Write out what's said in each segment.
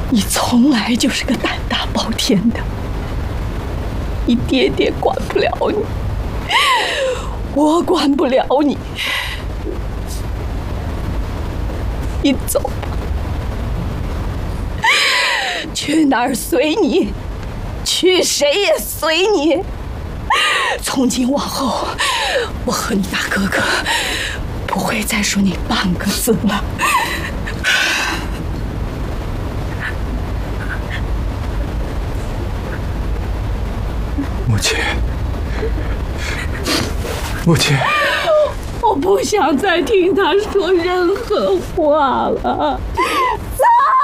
你从来就是个胆大包天的，你爹爹管不了你，我管不了你，你走吧，去哪儿随你，去谁也随你。从今往后，我和你大哥哥不会再说你半个字了。 母亲，母亲， 我不想再听他说任何话了。走！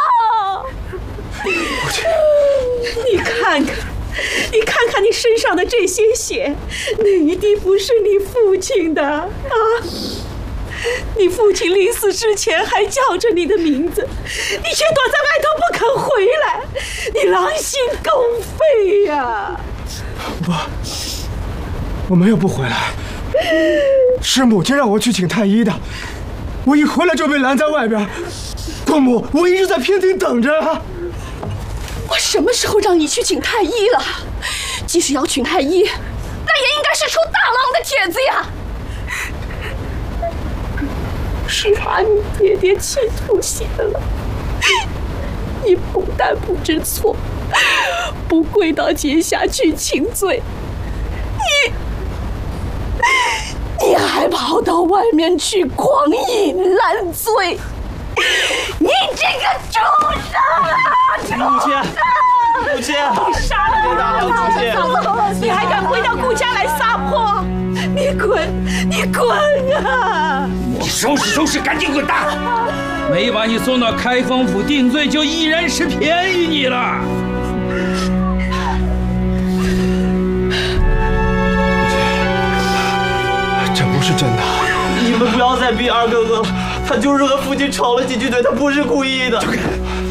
母亲， 你看看。你看看你身上的这些血，哪一滴不是你父亲的啊？你父亲临死之前还叫着你的名字，你却躲在外头不肯回来，你狼心狗肺呀！ 我没有不回来，是母亲让我去请太医的，我一回来就被拦在外边。公母，我一直在偏厅等着啊。 我什么时候让你去请太医了？即使要请太医，那也应该是出大狼的帖子呀！是怕你爹爹气吐血了，你不但不知错，不跪到阶下去请罪，你还跑到外面去狂饮烂醉！你这个畜生啊！ 母亲，母亲， 你杀了我的嫂子，你还敢回到顾家来撒泼？你滚！你滚啊！ 你收拾收拾，赶紧滚蛋！没把你送到开封府定罪，就一然是便宜你了。 这不是真的。 你们不要再逼二哥哥了，他就是和父亲吵了几句嘴，他不是故意的。